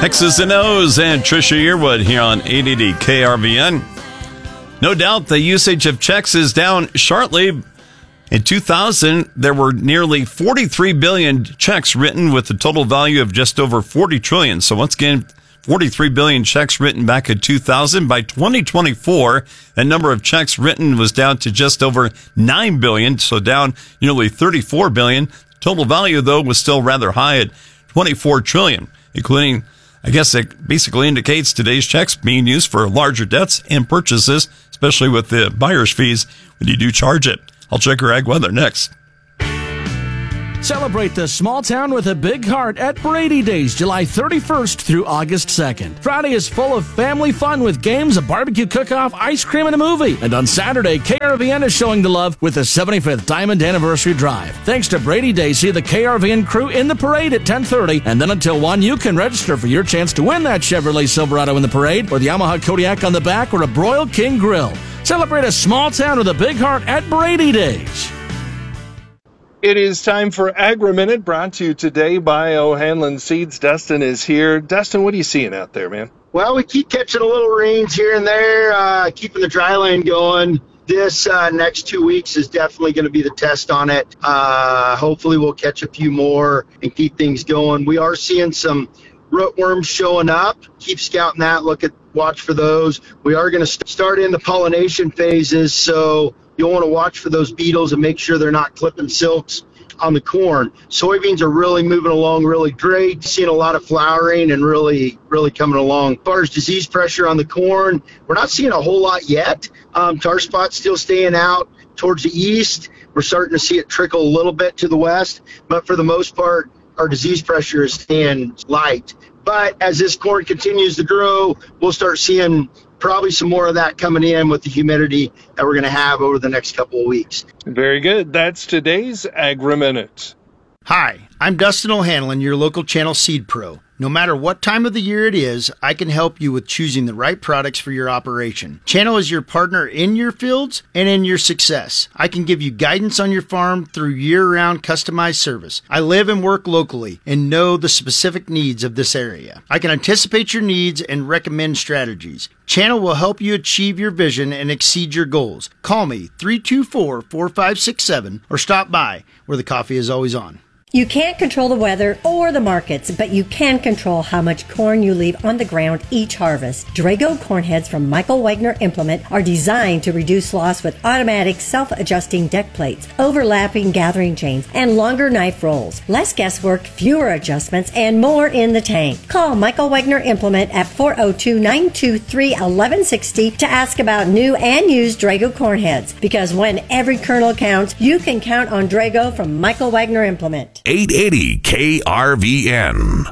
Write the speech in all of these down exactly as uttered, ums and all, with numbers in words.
X's and O's and Trisha Yearwood here on eight eighty K R V N. No doubt the usage of checks is down sharply. In two thousand, there were nearly forty-three billion checks written with a total value of just over forty trillion. So once again, forty-three billion checks written back in two thousand. By twenty twenty-four, that number of checks written was down to just over nine billion, so down nearly thirty-four billion. Total value, though, was still rather high at twenty-four trillion, including, I guess it basically indicates today's checks being used for larger debts and purchases, especially with the buyer's fees when you do charge it. I'll check your ag weather next. Celebrate the small town with a big heart at Brady Days, July thirty-first through August second. Friday is full of family fun with games, a barbecue cook-off, ice cream, and a movie. And on Saturday, K R V N is showing the love with the seventy-fifth Diamond Anniversary Drive. Thanks to Brady Days, see the K R V N crew in the parade at ten thirty. And then until one, you can register for your chance to win that Chevrolet Silverado in the parade, or the Yamaha Kodiak on the back, or a Broil King Grill. Celebrate a small town with a big heart at Brady Days. It is time for Agri-Minute, brought to you today by O'Hanlon Seeds. Dustin is here. Dustin, what are you seeing out there, man? Well, we keep catching a little rains here and there, uh, keeping the dry land going. This uh, next two weeks is definitely going to be the test on it. Uh, hopefully we'll catch a few more and keep things going. We are seeing some rootworms showing up. Keep scouting that. Look at, watch for those. We are going to st- start in the pollination phases, so you'll want to watch for those beetles and make sure they're not clipping silks on the corn. Soybeans are really moving along really great. Seeing a lot of flowering and really, really coming along. As far as disease pressure on the corn, we're not seeing a whole lot yet. Um, tar spot's still staying out towards the east. We're starting to see it trickle a little bit to the west, but for the most part, our disease pressure is staying light. But as this corn continues to grow, we'll start seeing probably some more of that coming in with the humidity that we're going to have over the next couple of weeks. Very good. That's today's Agri-Minute. Hi, I'm Dustin O'Hanlon, your local channel seed pro. No matter what time of the year it is, I can help you with choosing the right products for your operation. Channel is your partner in your fields and in your success. I can give you guidance on your farm through year-round customized service. I live and work locally and know the specific needs of this area. I can anticipate your needs and recommend strategies. Channel will help you achieve your vision and exceed your goals. Call me three two four, four five six seven or stop by where the coffee is always on. You can't control the weather or the markets, but you can control how much corn you leave on the ground each harvest. Drago corn heads from Michael Wagner Implement are designed to reduce loss with automatic self-adjusting deck plates, overlapping gathering chains, and longer knife rolls. Less guesswork, fewer adjustments, and more in the tank. Call Michael Wagner Implement at four oh two, nine two three, one one six oh to ask about new and used Drago corn heads. Because when every kernel counts, you can count on Drago from Michael Wagner Implement. eight eighty K R V N.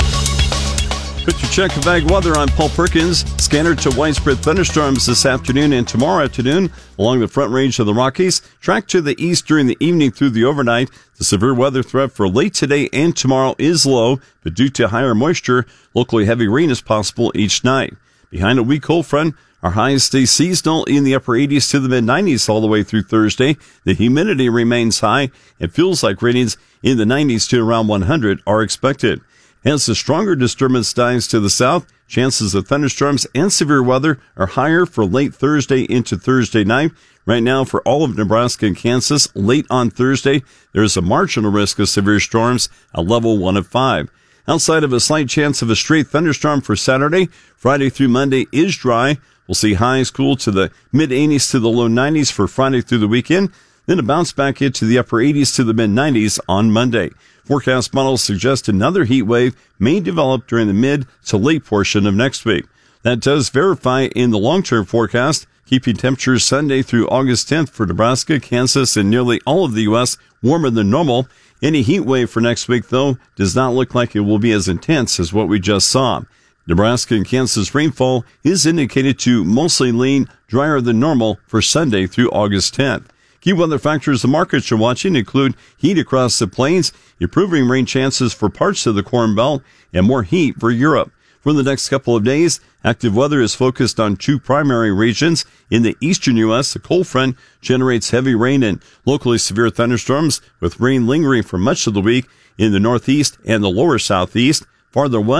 Put your check of ag weather on Paul Perkins. Scanner to widespread thunderstorms this afternoon and tomorrow afternoon along the front range of the Rockies. Track to the east during the evening through the overnight. The severe weather threat for late today and tomorrow is low, but due to higher moisture, locally heavy rain is possible each night. Behind a weak cold front, our highs stay seasonal in the upper eighties to the mid nineties all the way through Thursday. The humidity remains high. It feels like readings in the nineties to around one hundred are expected. As the stronger disturbance dies to the south, chances of thunderstorms and severe weather are higher for late Thursday into Thursday night. Right now, for all of Nebraska and Kansas, late on Thursday, there is a marginal risk of severe storms, a level one of five. Outside of a slight chance of a straight thunderstorm for Saturday, Friday through Monday is dry. We'll see highs cool to the mid-eighties to the low nineties for Friday through the weekend, then a bounce back into the upper eighties to the mid-nineties on Monday. Forecast models suggest another heat wave may develop during the mid to late portion of next week. That does verify in the long-term forecast, keeping temperatures Sunday through August tenth for Nebraska, Kansas, and nearly all of the U S warmer than normal. Any heat wave for next week, though, does not look like it will be as intense as what we just saw. Nebraska and Kansas rainfall is indicated to mostly lean drier than normal for Sunday through August tenth. Key weather factors the markets are watching include heat across the plains, improving rain chances for parts of the Corn Belt, and more heat for Europe. For the next couple of days, active weather is focused on two primary regions. In the eastern U S, the cold front generates heavy rain and locally severe thunderstorms, with rain lingering for much of the week in the northeast and the lower southeast. Farther west,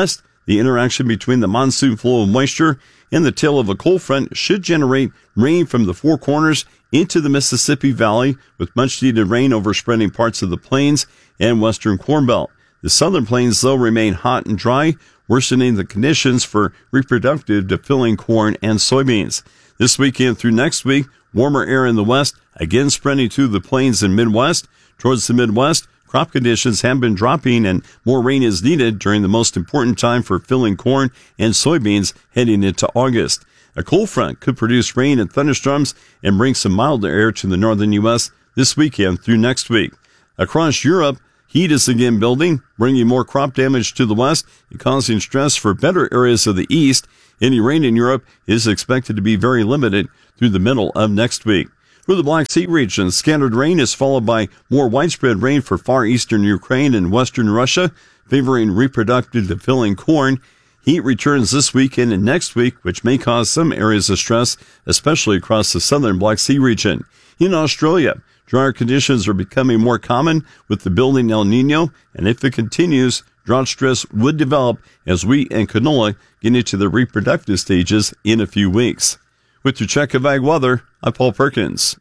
The interaction between the monsoon flow of moisture and the tail of a cold front should generate rain from the Four Corners into the Mississippi Valley, with much needed rain overspreading parts of the plains and western Corn Belt. The southern plains, though, remain hot and dry, worsening the conditions for reproductive to filling corn and soybeans. This weekend through next week, warmer air in the west, again spreading to the plains and Midwest. Towards the Midwest, crop conditions have been dropping and more rain is needed during the most important time for filling corn and soybeans heading into August. A cold front could produce rain and thunderstorms and bring some milder air to the northern U S this weekend through next week. Across Europe, heat is again building, bringing more crop damage to the west and causing stress for better areas of the east. Any rain in Europe is expected to be very limited through the middle of next week. For the Black Sea region, scattered rain is followed by more widespread rain for far eastern Ukraine and western Russia, favoring reproductive to filling corn. Heat returns this weekend and next week, which may cause some areas of stress, especially across the southern Black Sea region. In Australia, drier conditions are becoming more common with the building El Nino, and if it continues, drought stress would develop as wheat and canola get into the reproductive stages in a few weeks. With your check of ag weather, I'm Paul Perkins.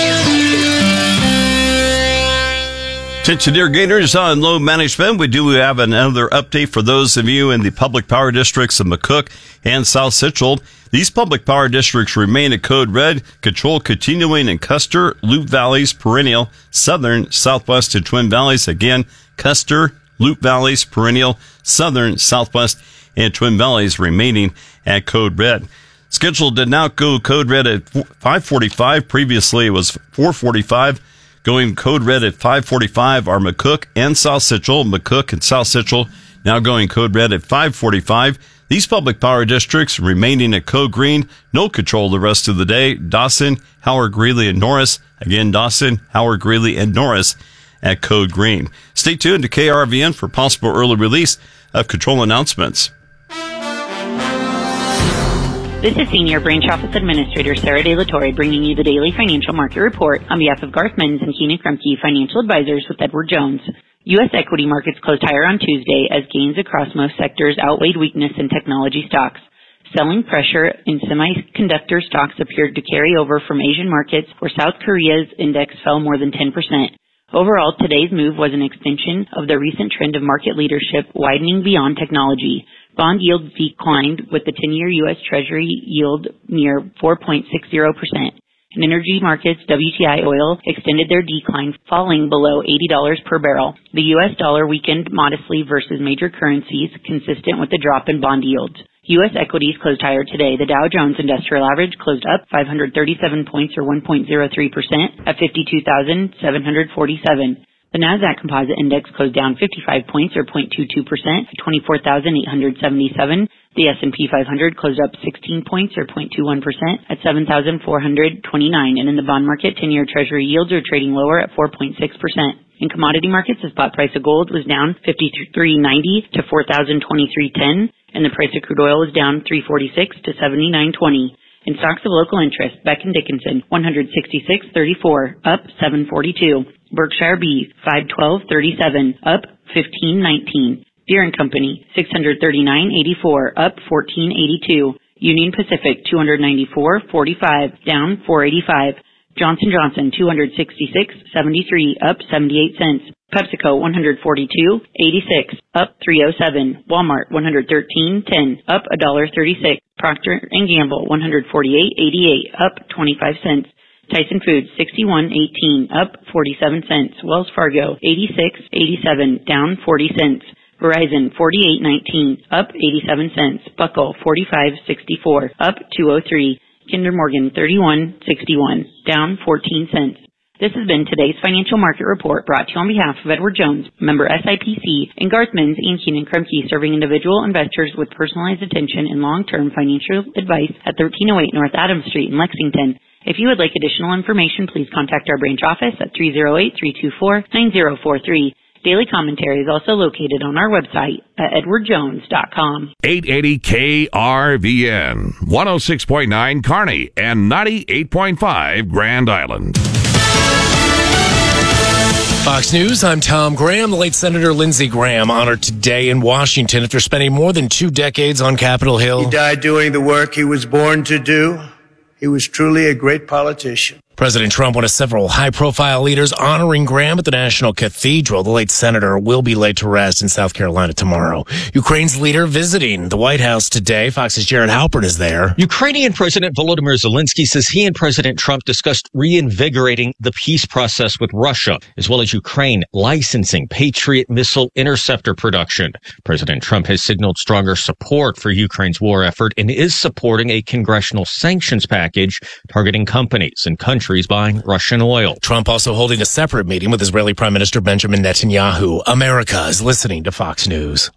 Attention irrigators on load management. We do have another update for those of you in the public power districts of McCook and South Central. These public power districts remain at code red. Control continuing in Custer, Loup Valleys, Perennial, Southern, Southwest, and Twin Valleys. Again, Custer, Loup Valleys, Perennial, Southern, Southwest, and Twin Valleys remaining at code red. Schedule did not go code red at five forty-five. Previously, it was four forty-five. Going code red at five forty-five are McCook and South Central. McCook and South Central now going code red at five forty-five. These public power districts remaining at code green. No control the rest of the day. Dawson, Howard, Greeley, and Norris. Again, Dawson, Howard, Greeley, and Norris at code green. Stay tuned to K R V N for possible early release of control announcements. This is Senior Branch Office Administrator Sarah De La Torre bringing you the daily financial market report on behalf of Garth Menz and Keenan Krumke Financial Advisors with Edward Jones. U S equity markets closed higher on Tuesday as gains across most sectors outweighed weakness in technology stocks. Selling pressure in semiconductor stocks appeared to carry over from Asian markets, where South Korea's index fell more than ten percent. Overall, today's move was an extension of the recent trend of market leadership widening beyond technology. Bond yields declined, with the ten-year U S Treasury yield near four point six zero percent. In energy markets, W T I oil extended their decline, falling below eighty dollars per barrel. The U S dollar weakened modestly versus major currencies, consistent with the drop in bond yields. U S equities closed higher today. The Dow Jones Industrial Average closed up five hundred thirty-seven points or one point zero three percent at fifty-two thousand seven hundred forty-seven. The Nasdaq Composite Index closed down fifty-five points or zero point two two percent at twenty-four thousand eight hundred seventy-seven. The S and P five hundred closed up sixteen points or zero point two one percent at seven thousand four hundred twenty-nine. And in the bond market, ten-year Treasury yields are trading lower at four point six percent. In commodity markets, the spot price of gold was down fifty-three ninety to four thousand twenty-three ten, and the price of crude oil was down three forty-six to seventy-nine twenty. In stocks of local interest, Becton Dickinson, one sixty-six thirty-four, up seven forty-two. Berkshire Beef, five twelve thirty-seven, up fifteen nineteen. Deere and Company, six thirty-nine eighty-four, up fourteen eighty-two. Union Pacific, two ninety-four forty-five, down four eighty-five. Johnson Johnson, two sixty-six seventy-three, up seventy-eight cents. PepsiCo, one forty-two eighty-six, up three oh seven. Walmart, one thirteen ten, up one thirty-six. Procter and Gamble, one forty-eight eighty-eight, up twenty-five cents. Tyson Foods, sixty-one eighteen, up forty-seven cents. Wells Fargo, eighty-six eighty-seven, down forty cents. Verizon, forty-eight nineteen, up eighty-seven cents. Buckle, forty-five sixty-four, up two oh three. Kinder Morgan, thirty-one sixty-one, down fourteen cents. This has been today's financial market report brought to you on behalf of Edward Jones, member S I P C, and Garth Menz and Keenan Krumke, serving individual investors with personalized attention and long-term financial advice at thirteen oh eight North Adams Street in Lexington. If you would like additional information, please contact our branch office at three oh eight, three two four, nine oh four three. Daily commentary is also located on our website at edward jones dot com. eight eighty K R V N, one oh six point nine Kearney, and ninety-eight point five Grand Island. Fox News, I'm Tom Graham. The late Senator Lindsey Graham honored today in Washington after spending more than two decades on Capitol Hill. He died doing the work he was born to do. He was truly a great politician. President Trump, one of several high-profile leaders honoring Graham at the National Cathedral. The late senator will be laid to rest in South Carolina tomorrow. Ukraine's leader visiting the White House today. Fox's Jared Halpern is there. Ukrainian President Volodymyr Zelensky says he and President Trump discussed reinvigorating the peace process with Russia, as well as Ukraine licensing Patriot missile interceptor production. President Trump has signaled stronger support for Ukraine's war effort and is supporting a congressional sanctions package targeting companies and countries buying Russian oil. Trump also holding a separate meeting with Israeli Prime Minister Benjamin Netanyahu. America is listening to Fox News.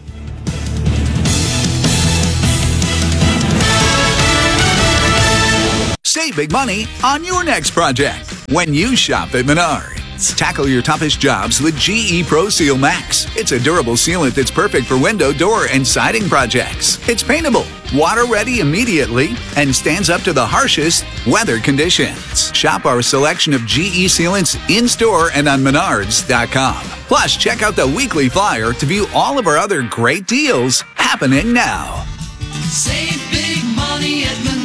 Save big money on your next project when you shop at Menards. Tackle your toughest jobs with G E Pro Seal Max. It's a durable sealant that's perfect for window, door, and siding projects. It's paintable, water ready immediately, and stands up to the harshest weather conditions. Shop our selection of G E sealants in-store and on menards dot com. Plus, check out the weekly flyer to view all of our other great deals happening now. Save big money at Menards.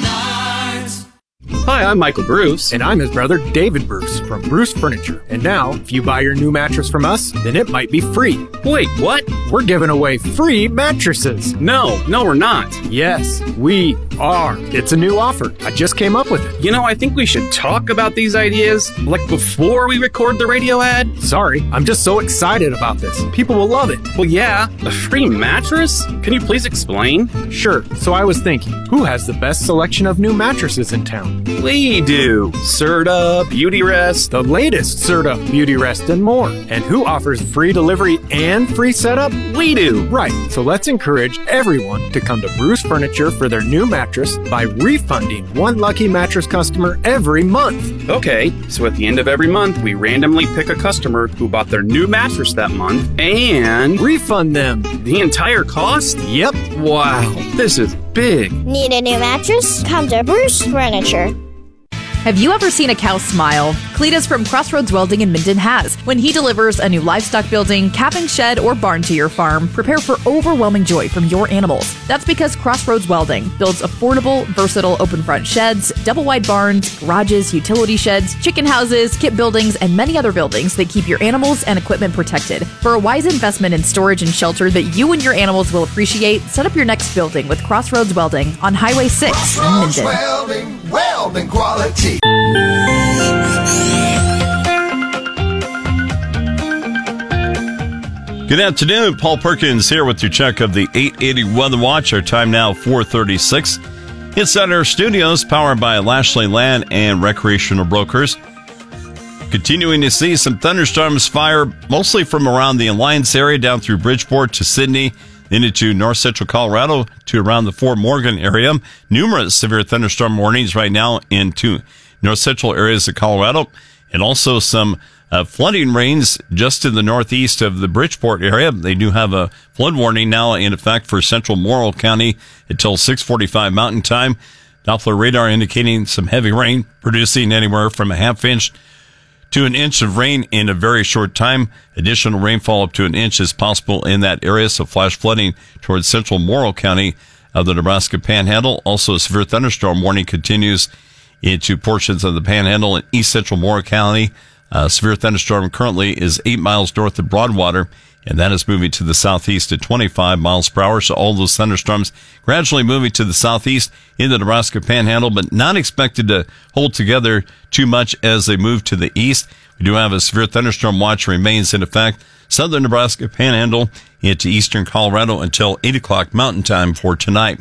Hi, I'm Michael Bruce. And I'm his brother, David Bruce, from Bruce Furniture. And now, if you buy your new mattress from us, then it might be free. Wait, what? We're giving away free mattresses. No, no, we're not. Yes, we are. It's a new offer. I just came up with it. You know, I think we should talk about these ideas, like before we record the radio ad. Sorry, I'm just so excited about this. People will love it. Well, yeah, a free mattress? Can you please explain? Sure. So I was thinking, who has the best selection of new mattresses in town? We do. Serta, Beautyrest, the latest Serta, Beautyrest, and more. And who offers free delivery and free setup? We do. Right. So let's encourage everyone to come to Bruce Furniture for their new mattress by refunding one lucky mattress customer every month. Okay, so at the end of every month, we randomly pick a customer who bought their new mattress that month and refund them the entire cost? Yep. Wow, this is big. Need a new mattress? Come to Bruce Furniture. Have you ever seen a cow smile? Cletus from Crossroads Welding in Minden has. When he delivers a new livestock building, capping shed, or barn to your farm, prepare for overwhelming joy from your animals. That's because Crossroads Welding builds affordable, versatile open front sheds, double wide barns, garages, utility sheds, chicken houses, kit buildings, and many other buildings that keep your animals and equipment protected. For a wise investment in storage and shelter that you and your animals will appreciate, set up your next building with Crossroads Welding on Highway six in Minden. Welding, welding quality. Good afternoon. Paul Perkins here with your check of the eight eighty Weather Watch. Our time now four thirty-six. Inside our studios, powered by Lashley Land and Recreational Brokers. Continuing to see some thunderstorms fire mostly from around the Alliance area down through Bridgeport to Sydney, then into north central Colorado to around the Fort Morgan area. Numerous severe thunderstorm warnings right now into north central areas of Colorado, and also some uh, flooding rains just in the northeast of the Bridgeport area. They do have a flood warning now in effect for central Morrill County until six forty-five Mountain Time. Doppler radar indicating some heavy rain, producing anywhere from a half inch to an inch of rain in a very short time. Additional rainfall up to an inch is possible in that area, so flash flooding towards central Morrill County of the Nebraska Panhandle. Also, a severe thunderstorm warning continues into portions of the Panhandle and east central Morrill County. Uh, severe thunderstorm currently is eight miles north of Broadwater, and that is moving to the southeast at twenty-five miles per hour. So all those thunderstorms gradually moving to the southeast in the Nebraska Panhandle, but not expected to hold together too much as they move to the east. We do have a severe thunderstorm watch remains in effect. Southern Nebraska Panhandle into eastern Colorado until eight o'clock Mountain Time for tonight.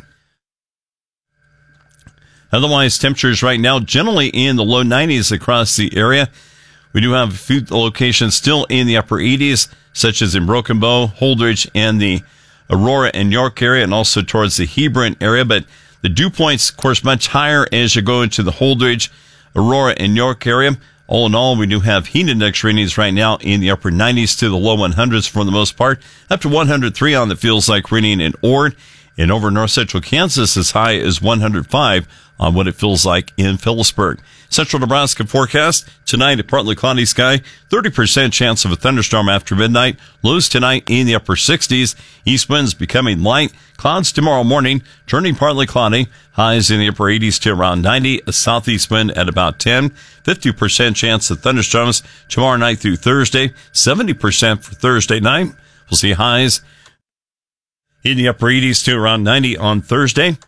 Otherwise, temperatures right now generally in the low nineties across the area. We do have a few locations still in the upper eighties, such as in Broken Bow, Holdridge, and the Aurora and York area, and also towards the Hebron area. But the dew points, of course, much higher as you go into the Holdridge, Aurora, and York area. All in all, we do have heat index readings right now in the upper nineties to the low hundreds for the most part, up to one hundred three on the feels like reading in Ord. And over North Central Kansas, as high as one hundred five on what it feels like in Phillipsburg. Central Nebraska forecast tonight, a partly cloudy sky, thirty percent chance of a thunderstorm after midnight. Lows tonight in the upper sixties. East winds becoming light. Clouds tomorrow morning, turning partly cloudy. Highs in the upper eighties to around ninety. A southeast wind at about ten. fifty percent chance of thunderstorms tomorrow night through Thursday. seventy percent for Thursday night. We'll see highs in the upper eighties to around ninety on Thursday.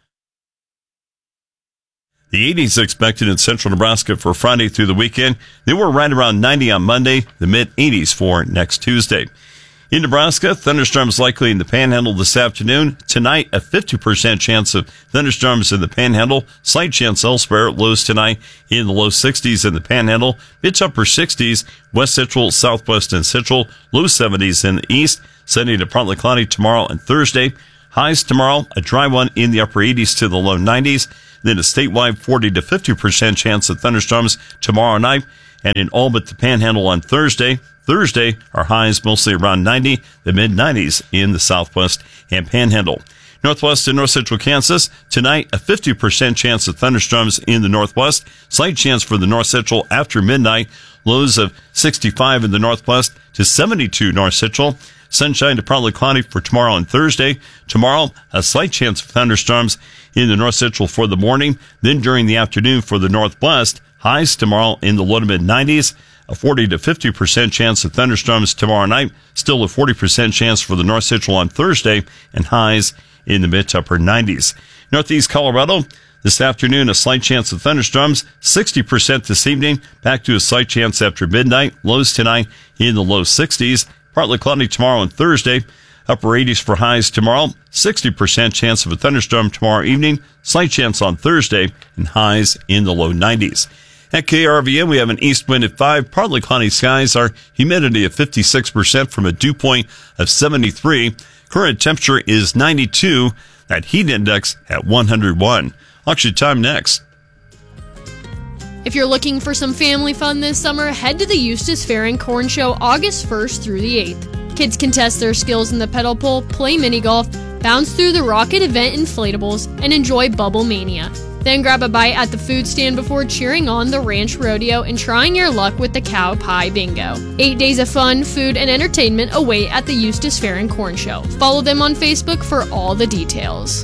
The eighties expected in central Nebraska for Friday through the weekend. They were right around ninety on Monday, the mid-eighties for next Tuesday. In Nebraska, thunderstorms likely in the Panhandle this afternoon. Tonight, a fifty percent chance of thunderstorms in the Panhandle. Slight chance elsewhere. Lows tonight in the low sixties in the Panhandle. Mid upper sixties, west central, southwest, and central. Low seventies in the east. Sunday to partly cloudy tomorrow and Thursday. Highs tomorrow, a dry one in the upper eighties to the low nineties. Then a statewide forty to fifty percent chance of thunderstorms tomorrow night. And in all but the Panhandle on Thursday. Thursday, our highs mostly around ninety, the mid-nineties in the southwest and Panhandle. Northwest and north central Kansas, tonight a fifty percent chance of thunderstorms in the northwest. Slight chance for the north central after midnight. Lows of sixty-five in the northwest to seventy-two north central. Sunshine to partly cloudy for tomorrow and Thursday. Tomorrow, a slight chance of thunderstorms in the north central for the morning. Then during the afternoon for the northwest, highs tomorrow in the low to mid nineties. A forty to fifty percent chance of thunderstorms tomorrow night. Still a forty percent chance for the north central on Thursday, and highs in the mid to upper nineties. Northeast Colorado, this afternoon, a slight chance of thunderstorms. sixty percent this evening. Back to a slight chance after midnight. Lows tonight in the low sixties. Partly cloudy tomorrow and Thursday. Upper eighties for highs tomorrow. sixty percent chance of a thunderstorm tomorrow evening. Slight chance on Thursday, and highs in the low nineties. At K R V N, we have an east wind at five, partly cloudy skies. Our humidity at fifty-six percent from a dew point of seventy-three. Current temperature is ninety-two. That heat index at one hundred one. Auction time next. If you're looking for some family fun this summer, head to the Eustis Fair and Corn Show August first through the eighth. Kids can test their skills in the pedal pull, play mini golf, bounce through the Rocket Event inflatables, and enjoy Bubble Mania. Then grab a bite at the food stand before cheering on the Ranch Rodeo and trying your luck with the Cow Pie Bingo. Eight days of fun, food, and entertainment await at the Eustis Fair and Corn Show. Follow them on Facebook for all the details.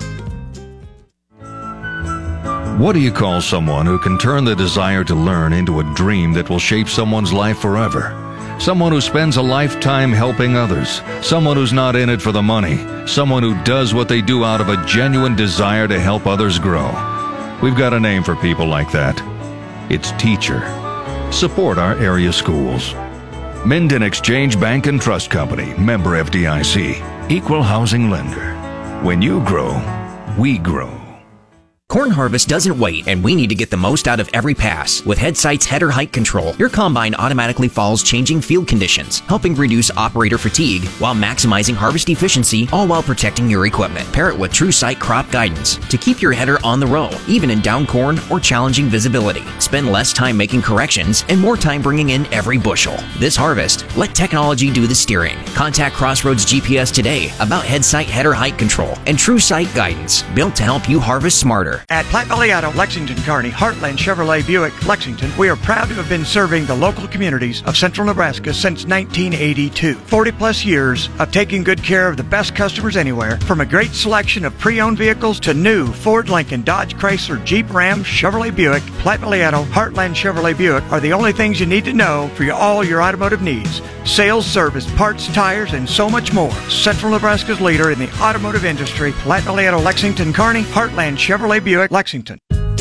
What do you call someone who can turn the desire to learn into a dream that will shape someone's life forever? Someone who spends a lifetime helping others. Someone who's not in it for the money. Someone who does what they do out of a genuine desire to help others grow. We've got a name for people like that. It's teacher. Support our area schools. Minden Exchange Bank and Trust Company, member F D I C, equal housing lender. When you grow, we grow. Corn harvest doesn't wait, and we need to get the most out of every pass. With HeadSight's header height control, your combine automatically follows changing field conditions, helping reduce operator fatigue while maximizing harvest efficiency, all while protecting your equipment. Pair it with TrueSight crop guidance to keep your header on the row, even in down corn or challenging visibility. Spend less time making corrections and more time bringing in every bushel. This harvest, let technology do the steering. Contact Crossroads G P S today about HeadSight header height control and TrueSight guidance, built to help you harvest smarter. At Platte Valley Auto, Lexington Kearney, Heartland Chevrolet Buick, Lexington, we are proud to have been serving the local communities of central Nebraska since nineteen eighty-two. forty plus years of taking good care of the best customers anywhere, from a great selection of pre-owned vehicles to new Ford, Lincoln, Dodge, Chrysler, Jeep, Ram, Chevrolet Buick. Platte Valley Auto, Heartland Chevrolet Buick are the only things you need to know for your, all your automotive needs. Sales, service, parts, tires, and so much more. Central Nebraska's leader in the automotive industry, Platte Valley Auto, Lexington Kearney, Heartland Chevrolet Buick, Lexington.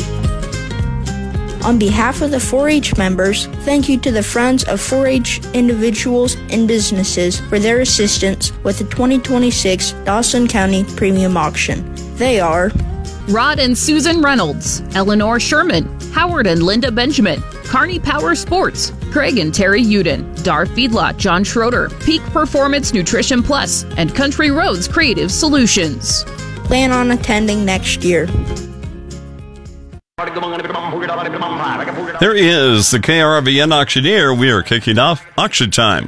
On behalf of the four H members, thank you to the Friends of four H individuals and businesses for their assistance with the twenty twenty-six Dawson County Premium Auction. They are Rod and Susan Reynolds, Eleanor Sherman, Howard and Linda Benjamin, Kearney Power Sports, Craig and Terry Uden, Dar Feedlot John Schroeder, Peak Performance Nutrition Plus, and Country Roads Creative Solutions. Plan on attending next year. There he is, the K R V N auctioneer. We are kicking off auction time.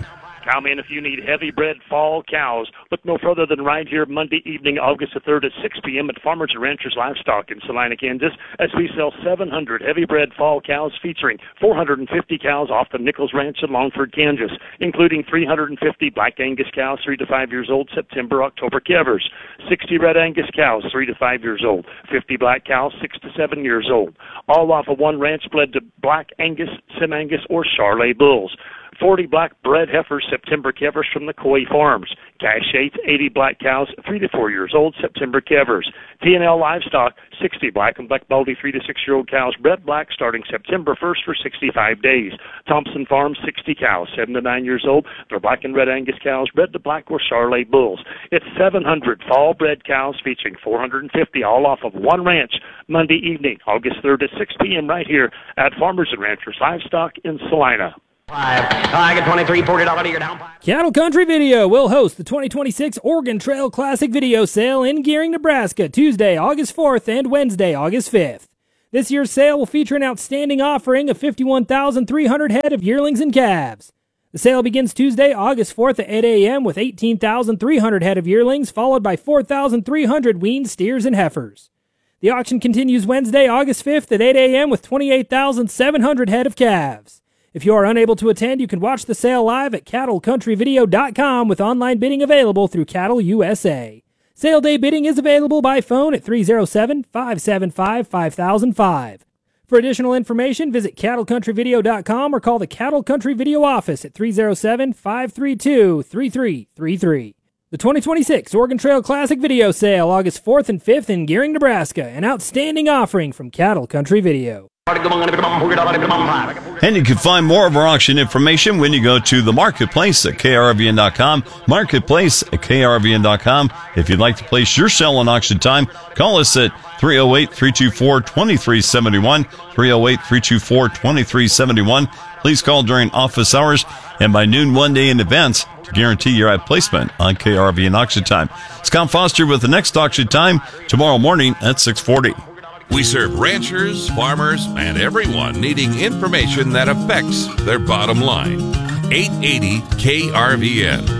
Cowman, if you need heavy-bred fall cows, look no further than right here Monday evening, August the third at six p.m. at Farmers and Ranchers Livestock in Salina, Kansas, as we sell seven hundred heavy-bred fall cows featuring four hundred fifty cows off the Nichols Ranch in Longford, Kansas, including three hundred fifty Black Angus cows, three to five years old, September, October calvers, sixty Red Angus cows, three to five years old, fifty Black cows, six to seven years old, all off of one ranch bred to Black Angus, Sim-Angus, or Charolais bulls. forty black bred heifers, September calvers from the Coy Farms. Cash eighth, eighty black cows, three to four years old, September calvers. T and L Livestock, sixty black and black baldy three to six year old cows, bred black starting September first for sixty-five days. Thompson Farms, sixty cows, seven to nine years old. They're black and red Angus cows, bred to black or Charolais bulls. It's seven hundred fall bred cows featuring four hundred fifty, all off of one ranch, Monday evening, August third at six p.m. right here at Farmers and Ranchers Livestock in Salina. I get twenty-three, forty dollars a year down. Cattle Country Video will host the twenty twenty-six Oregon Trail Classic Video Sale in Gearing, Nebraska, Tuesday, August fourth and Wednesday, August fifth. This year's sale will feature an outstanding offering of fifty-one thousand three hundred head of yearlings and calves. The sale begins Tuesday, August fourth at eight a.m. with eighteen thousand three hundred head of yearlings, followed by four thousand three hundred weaned steers and heifers. The auction continues Wednesday, August fifth at eight a.m. with twenty-eight thousand seven hundred head of calves. If you are unable to attend, you can watch the sale live at cattle country video dot com with online bidding available through Cattle U S A. Sale day bidding is available by phone at three oh seven, five seven five, five thousand five. For additional information, visit cattle country video dot com or call the Cattle Country Video office at three oh seven, five three two, three three three three. The twenty twenty-six Oregon Trail Classic Video Sale, August fourth and fifth in Gearing, Nebraska. An outstanding offering from Cattle Country Video. And you can find more of our auction information when you go to the Marketplace at K R V N dot com, Marketplace at K R V N dot com. If you'd like to place your sale on auction time, call us at three oh eight, three two four, two three seven one, three oh eight, three two four, two three seven one. Please call during office hours and by noon one day in advance to guarantee your ad placement on K R V N Auction Time. Scott Foster with the next auction time tomorrow morning at six forty. We serve ranchers, farmers, and everyone needing information that affects their bottom line. eight eighty K R V N.